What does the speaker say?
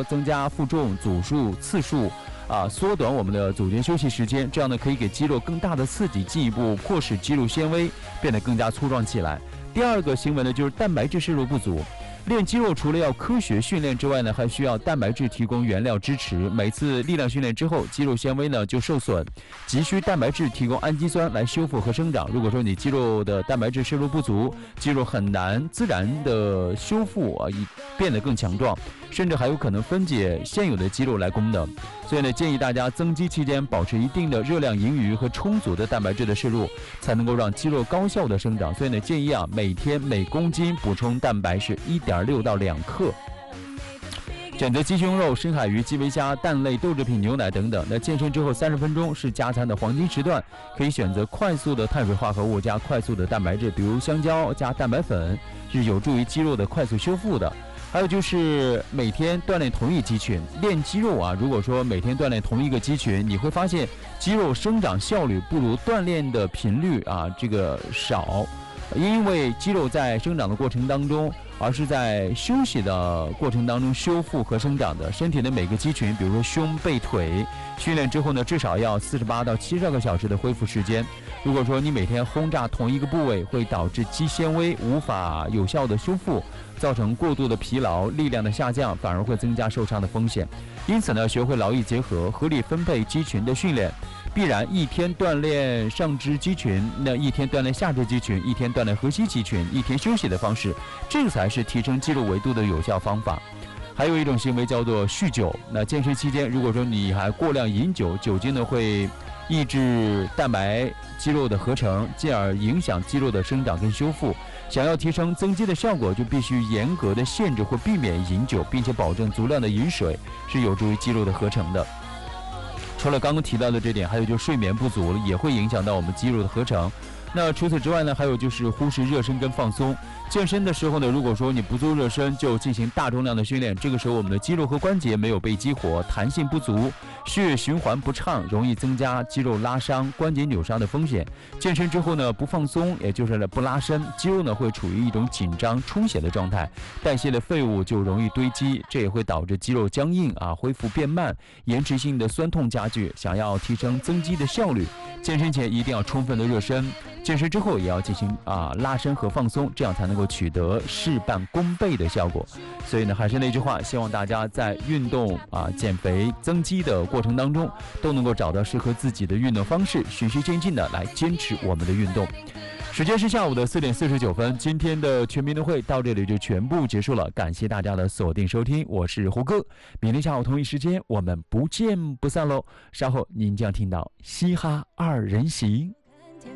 增加负重、组数、次数缩短我们的组间休息时间，这样呢可以给肌肉更大的刺激，进一步迫使肌肉纤维变得更加粗壮起来。第二个新闻呢，就是蛋白质摄入不足。练肌肉除了要科学训练之外呢，还需要蛋白质提供原料支持。每次力量训练之后，肌肉纤维呢就受损，急需蛋白质提供氨基酸来修复和生长。如果说你肌肉的蛋白质摄入不足，肌肉很难自然的修复变得更强壮，甚至还有可能分解现有的肌肉来功能。所以呢，建议大家增肌期间保持一定的热量盈余和充足的蛋白质的摄入，才能够让肌肉高效的生长。所以呢，建议每天每公斤补充蛋白是1.6到2克。选择鸡胸肉、深海鱼、基围虾、蛋类、豆制品、牛奶等等。那健身之后30分钟是加餐的黄金时段，可以选择快速的碳水化合物加快速的蛋白质，比如香蕉加蛋白粉，是有助于肌肉的快速修复的。还有就是每天锻炼同一肌群。练肌肉如果说每天锻炼同一个肌群，你会发现肌肉生长效率不如锻炼的频率这个少，因为肌肉在生长的过程当中，而是在休息的过程当中修复和生长的。身体的每个肌群，比如说胸、背、腿，训练之后呢，至少要48到72个小时的恢复时间。如果说你每天轰炸同一个部位，会导致肌纤维无法有效的修复，造成过度的疲劳，力量的下降，反而会增加受伤的风险。因此呢，学会劳逸结合，合理分配肌群的训练，必然一天锻炼上肢肌群，那一天锻炼下肢肌群，一天锻炼核心肌群，一天休息的方式，这个才是提升肌肉维度的有效方法。还有一种行为叫做酗酒。那健身期间，如果说你还过量饮酒，酒精呢会抑制蛋白肌肉的合成，进而影响肌肉的生长跟修复。想要提升增肌的效果，就必须严格的限制或避免饮酒，并且保证足量的饮水，是有助于肌肉的合成的。除了刚刚提到的这点，还有就是睡眠不足也会影响到我们肌肉的合成。那除此之外呢，还有就是忽视热身跟放松。健身的时候呢，如果说你不做热身就进行大重量的训练，这个时候我们的肌肉和关节没有被激活，弹性不足，血液循环不畅，容易增加肌肉拉伤、关节扭伤的风险。健身之后呢，不放松，也就是不拉伸，肌肉呢会处于一种紧张充血的状态，代谢的废物就容易堆积，这也会导致肌肉僵硬恢复变慢，延迟性的酸痛加剧。想要提升增肌的效率，健身前一定要充分的热身，健身之后也要进行拉伸和放松，这样才能够取得事半功倍的效果。所以呢，还是那句话，希望大家在运动减肥增肌的过程当中，都能够找到适合自己的运动方式，循序渐进的来坚持我们的运动。时间是下午的4点49分，今天的全民运动会到这里就全部结束了，感谢大家的锁定收听，我是胡哥，明天下午同一时间我们不见不散喽。稍后您将听到嘻哈二人行。